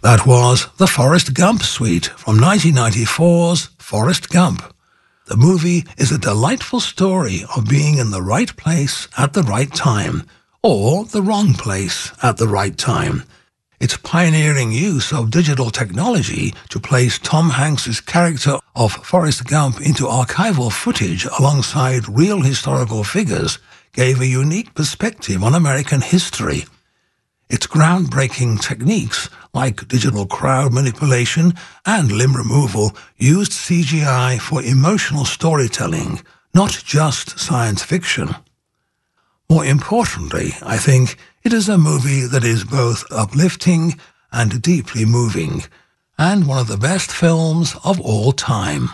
That was the Forrest Gump suite from 1994's Forrest Gump. The movie is a delightful story of being in the right place at the right time, or the wrong place at the right time. Its pioneering use of digital technology to place Tom Hanks's character of Forrest Gump into archival footage alongside real historical figures gave a unique perspective on American history. Its groundbreaking techniques, like digital crowd manipulation and limb removal, used CGI for emotional storytelling, not just science fiction. More importantly, I think, it is a movie that is both uplifting and deeply moving, and one of the best films of all time.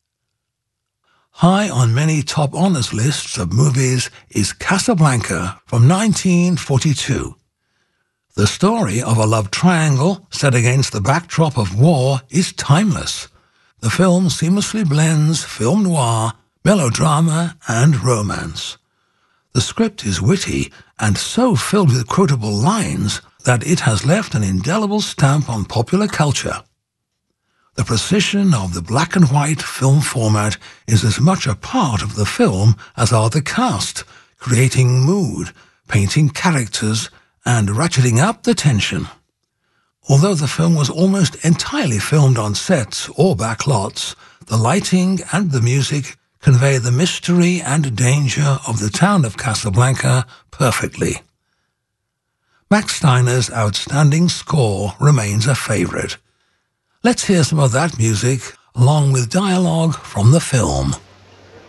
High on many top honors lists of movies is Casablanca from 1942. The story of a love triangle set against the backdrop of war is timeless. The film seamlessly blends film noir, melodrama, and romance. The script is witty and so filled with quotable lines that it has left an indelible stamp on popular culture. The precision of the black and white film format is as much a part of the film as are the cast, creating mood, painting characters, and ratcheting up the tension. Although the film was almost entirely filmed on sets or backlots, the lighting and the music convey the mystery and danger of the town of Casablanca perfectly. Max Steiner's outstanding score remains a favorite. Let's hear some of that music along with dialogue from the film.